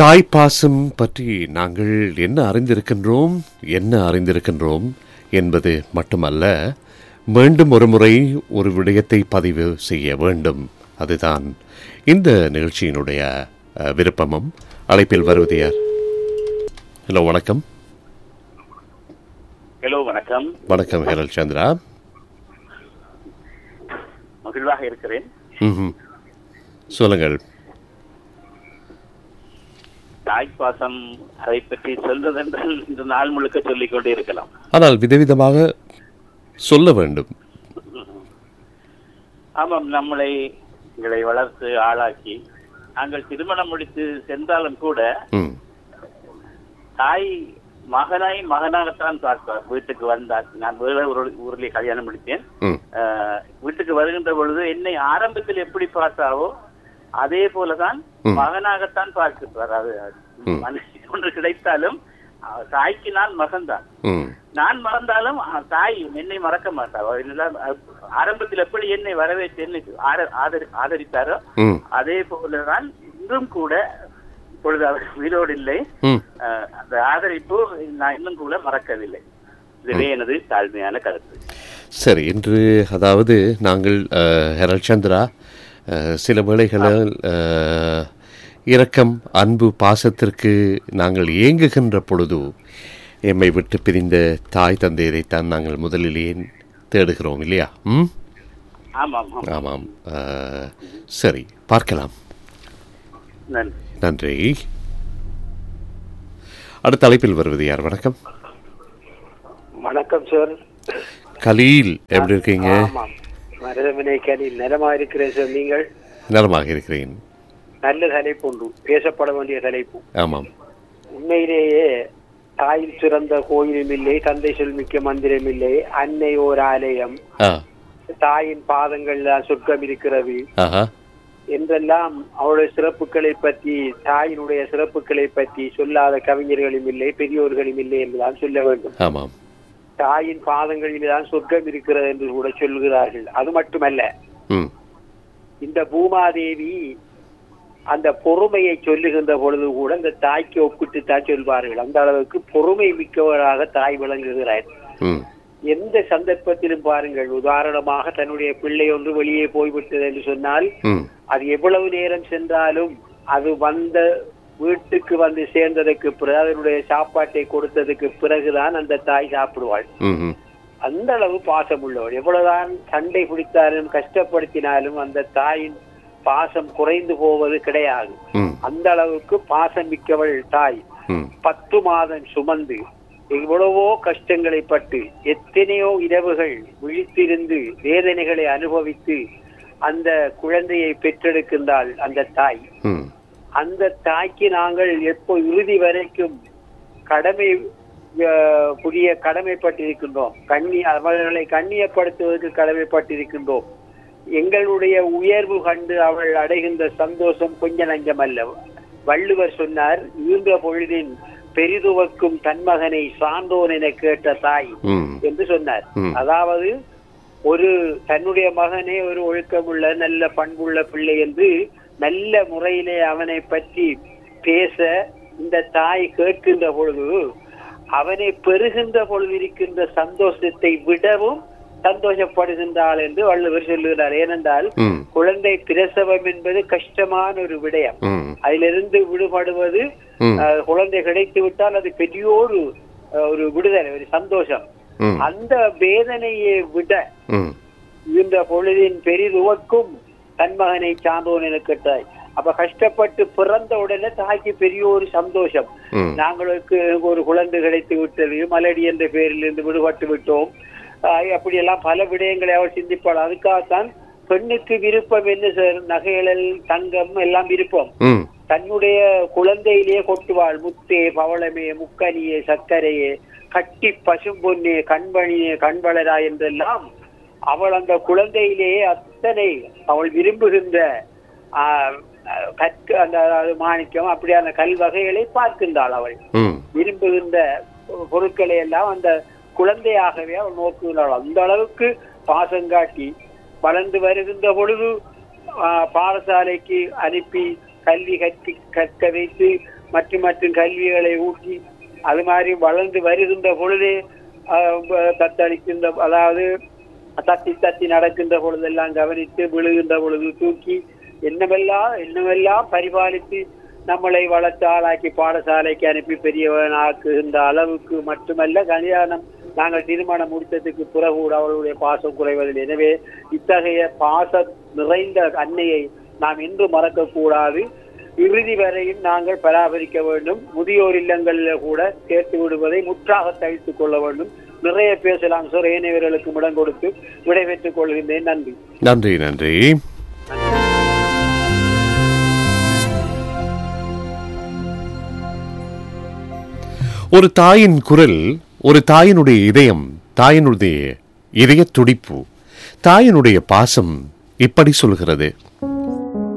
தாய்ப்பாசம் பற்றி நாங்கள் என்ன அறிந்திருக்கின்றோம் என்பது மட்டுமல்ல, மீண்டும் ஒரு முறை ஒரு விடயத்தை பதிவு செய்ய வேண்டும். அதுதான் இந்த நிகழ்ச்சியினுடைய விருப்பமும். அழைப்பில் வருவது யார்? ஹலோ, வணக்கம். ஹலோ, வணக்கம். வணக்கம் ஹெரல் சந்திரா. மகிழ்வாக இருக்கிறேன். சொல்லுங்கள். தாய்ப்பாசம் அதை பற்றி சொல்வதென்றால் இந்த நாள் முழுக்க சொல்லிக் கொண்டே இருக்கலாம். ஆனால் விதவிதமாக சொல்ல வேண்டும். ஆமாம், எங்களை வளர்த்து ஆளாக்கி நாங்கள் திருமணம் முடித்து சென்றாலும் கூட தாய் மகனாகத்தான் பார்ப்பார். வீட்டுக்கு வந்தார். நான் வேற ஒரு ஊரிலே கல்யாணம் முடித்தேன். வீட்டுக்கு வருகின்ற பொழுது என்னை ஆரம்பத்தில் எப்படி பார்த்தாவோ அதே போலதான் மகனாகத்தான் பார்க்கிறார். அது ஒன்று கிடைத்தாலும் தாய்க்கு நான் மகன்தான். நான் மறந்தாலும் தாய் என்னை மறக்க மாட்டார். ஆரம்பத்தில் எப்படி என்னை வரவேற்று என்னை ஆதரித்தாரோ அதே போலதான் இன்றும் கூட. இப்பொழுது அவர் உயிரோடு இல்லை. அந்த ஆதரிப்பு நான் இன்னும் கூட மறக்கவில்லை. இதுவே எனது தாழ்மையான கருத்து. சரி, இன்று அதாவது நாங்கள் ஹெரல் சந்திரா சில வேளைகளில் இரக்கம், அன்பு, பாசத்திற்கு நாங்கள் ஏங்குகின்ற பொழுது எம்மை விட்டு பிரிந்த தாய் தந்தையரைத்தான் நாங்கள் முதலிலேயே தேடுகிறோம், இல்லையா? ஆமாம். சரி, பார்க்கலாம். நன்றி. அடுத்த அழைப்பில் வருவது யார்? வணக்கம். வணக்கம் சார். கலீல், எப்படி இருக்கீங்க? நலமாக இருக்கிறேன் சார். நீங்கள்? நலமாக இருக்கிறேன். நல்ல தலைப்பு உண்டு, பேசப்பட வேண்டிய தலைப்பு. ஆமாம். உண்மையிலேயே தாயில் சிறந்த கோயிலும் இல்லை, தந்தை சொல்மிக்க மந்திரம் இல்லை, அன்னை ஓர் ஆலயம், தாயின் பாதங்கள் தான் சொர்க்கம் இருக்கிறது என்றெல்லாம் அவளுடைய சிறப்புகளை பற்றி, தாயினுடைய சிறப்புகளை பற்றி சொல்லாத கவிஞர்களும் இல்லை, பெரியோர்களும் இல்லை என்றுதான் சொல்ல வேண்டும். ஆமாம். தாயின் பாதங்களில் தான் சொர்க்கம் இருக்கிறது என்று கூட சொல்கிறார்கள். அது மட்டுமல்ல, இந்த பூமாதேவி அந்த பொறுமையை சொல்லுகின்ற பொழுது கூட இந்த தாய்க்கு ஒப்பிட்டு தான் சொல்வார்கள். அந்த அளவுக்கு பொறுமை மிக்கவராக தாய் விளங்குகிறார். எந்த சந்தர்ப்பத்திலும் பாருங்கள், உதாரணமாக தன்னுடைய பிள்ளை ஒன்று வெளியே போய்விட்டது என்று சொன்னால் அது எவ்வளவு நேரம் சென்றாலும் அது வந்த வீட்டுக்கு வந்து சேர்ந்ததுக்கு பிறகு அதனுடைய சாப்பாட்டை கொடுத்ததுக்கு பிறகுதான் அந்த தாய் சாப்பிடுவாள். அந்த அளவு பாசம் உள்ளவள். எவ்வளவுதான் சண்டை பிடித்தாலும் கஷ்டப்படுத்தினாலும் அந்த தாயின் பாசம் குறைந்து போவது கிடையாது. அந்த அளவுக்கு பாசம் மிக்கவள் தாய். 10 மாதம் சுமந்து எவ்வளவோ கஷ்டங்களை பட்டு எத்தனையோ இரவுகள் விழித்திருந்து வேதனைகளை அனுபவித்து அந்த குழந்தையை பெற்றெடுக்கின்றாள் அந்த தாய். அந்த தாய்க்கு நாங்கள் எப்போ இறுதி வரைக்கும் கடமைப்பட்டிருக்கின்றோம். அவர்களை கண்ணியப்படுத்துவதற்கு கடமைப்பட்டிருக்கின்றோம். எங்களுடைய உயர்வு கண்டு அவள் அடைகின்ற சந்தோஷம் கொஞ்ச நஞ்சமல்ல. வள்ளுவர் சொன்னார், ஈன்ற பொழுதின் பெரிதுவக்கும் தன்மகனை சான்றோன் என கேட்ட தாய் என்று சொன்னார். அதாவது ஒரு தன்னுடைய மகனே ஒரு ஒழுக்கமுள்ள நல்ல பண்புள்ள பிள்ளை என்று நல்ல முறையிலே அவனை பற்றி பேச இந்த தாய் கேட்கின்ற பொழுது அவனை பெறுகின்ற பொழுது இருக்கின்ற சந்தோஷத்தை விடவும் சந்தோஷப்படுகின்றாள் என்று வள்ளுவர் சொல்லுகிறார். ஏனென்றால் குழந்தை பிரசவம் என்பது கஷ்டமான ஒரு விடயம். அதிலிருந்து விடுபடுவது, குழந்தை கிடைத்து விட்டால் அது பெரியோரு ஒரு விடுதலை, ஒரு சந்தோஷம். அந்த வேதனையை விட இந்த பொழுதின் பெரிதுவக்கும் தன்மகனை சான்றோன் என கேட்டாய். அப்ப கஷ்டப்பட்டு பிறந்த உடனே தாய்க்கு பெரிய ஒரு சந்தோஷம். நாங்களுக்கு ஒரு குழந்தை கிடைத்து விட்டது, மலடி என்ற பெயரில் இருந்து விடுபட்டு விட்டோம், அப்படியெல்லாம் பல விடயங்களை அவர் சிந்திப்பாள். அதுக்காகத்தான் பெண்ணுக்கு விருப்பம் என்ன சார்? நகைகள், தங்கம் எல்லாம் விருப்பம். தன்னுடைய குழந்தையிலேயே கொட்டுவாள். முத்தே, பவளமே, முக்கனியே, சர்க்கரையே, கட்டி பசும்பொன்னே, கண்பணியே, கண்வளரா என்றெல்லாம் அவள் அந்த குழந்தையிலேயே அத்தனை அவள் விரும்புகின்ற அந்த மாணிக்கம் அப்படியான கல் வகைகளை பார்க்கின்றாள். அவள் விரும்புகின்ற பொருட்களை எல்லாம் அந்த குழந்தையாகவே அவள் நோக்குகிறாள். அந்த அளவுக்கு பாசம் காட்டி வளர்ந்து வருகின்ற பொழுது பாடசாலைக்கு அனுப்பி கல்வி கற்க வைத்து மற்றும் கல்விகளை ஊட்டி அது மாதிரி வளர்ந்து வருகின்ற பொழுதே தத்தளிக்கின்ற, அதாவது தத்தி நடக்கின்ற பொழுதெல்லாம் கவனித்து, விழுகின்ற பொழுது தூக்கி என்னவெல்லாம் பரிபாலித்து நம்மளை வளர்த்து ஆளாக்கி பாடசாலைக்கு அனுப்பி பெரியவன் ஆக்குகின்ற அளவுக்கு மட்டுமல்ல, கல்யாணம் நாங்கள் திருமணம் முடித்ததுக்கு பிறகு கூட அவர்களுடைய பாசம் குறைவதில்லை. எனவே இத்தகைய பாச நிறைந்த அன்னையை நாம் என்று மறக்கக்கூடாது. இறுதி வரையும் நாங்கள் பராமரிக்க வேண்டும். முதியோர் இல்லங்களில் கூட சேர்த்து விடுவதை முற்றாக தவிர்த்துக் கொள்ள வேண்டும். நிறைய பேசலாம் சார், ஏனையவர்களுக்கு இடம் கொடுத்து விடைபெற்றுக் கொள்கின்றேன். நன்றி. நன்றி. நன்றி. ஒரு தாயின் குரல், ஒரு தாயினுடைய இதயம், தாயினுடைய இதய துடிப்பு, தாயினுடைய பாசம் இப்படி சொல்கிறது.